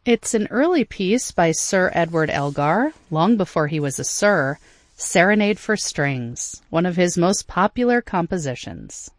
It's an early piece by Sir Edward Elgar, long before he was a Sir, Serenade for Strings, one of his most popular compositions.